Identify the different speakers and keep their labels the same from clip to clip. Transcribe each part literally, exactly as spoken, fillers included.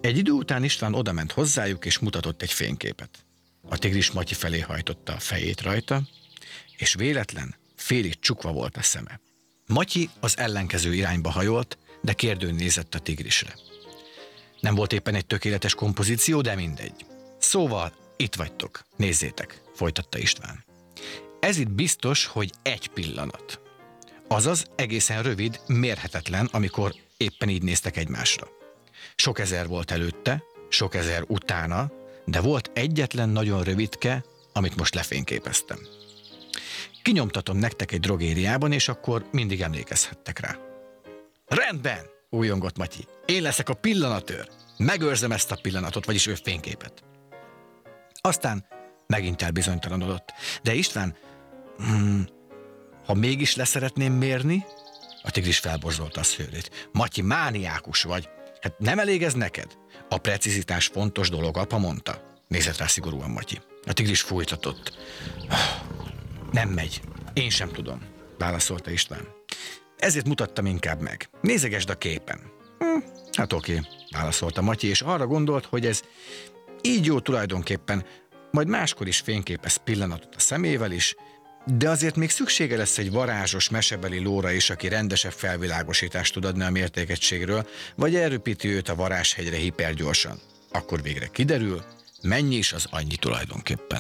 Speaker 1: Egy idő után István odament hozzájuk, és mutatott egy fényképet. A tigris Matyi felé hajtotta a fejét rajta, és véletlen, félig csukva volt a szeme. Matyi az ellenkező irányba hajolt, de kérdőn nézett a tigrisre. Nem volt éppen egy tökéletes kompozíció, de mindegy. Szóval itt vagytok, nézzétek, folytatta István. Ez itt biztos, hogy egy pillanat. Azaz egészen rövid, mérhetetlen, amikor éppen így néztek egymásra. Sok ezer volt előtte, sok ezer utána, de volt egyetlen nagyon rövidke, amit most lefényképeztem. Kinyomtatom nektek egy drogériában, és akkor mindig emlékezhettek rá. Rendben, újongott Matyi. Én leszek a pillanatőr. Megőrzem ezt a pillanatot, vagyis ő fényképet. Aztán megint elbizonytalanodott. De István, hmm, ha mégis leszeretném mérni, a tigris felborzolta a szőrét. Matyi, mániákus vagy. Hát nem elég ez neked? A precizitás fontos dolog, apa mondta. Nézett rá szigorúan Matyi. A tigris fújtatott. Nem megy. Én sem tudom, válaszolta István. Ezért mutattam inkább meg. Nézegesd a képen. Hm, hát oké, válaszolta Matyi, és arra gondolt, hogy ez így jó tulajdonképpen, majd máskor is fényképez pillanatot a szemével is, de azért még szüksége lesz egy varázsos, mesebeli lóra is, aki rendesebb felvilágosítást tud adni a mértékegységről, vagy elröpíti őt a varázshegyre hipergyorsan. Akkor végre kiderül, mennyi is az annyi tulajdonképpen.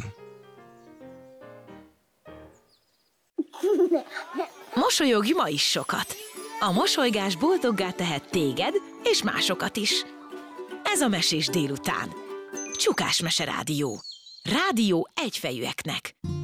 Speaker 2: Mosolyogj ma is sokat! A mosolygás boldoggá tehet téged és másokat is. Ez a Mesés délután. Csukás Mese Rádió. Rádió egyfejűeknek.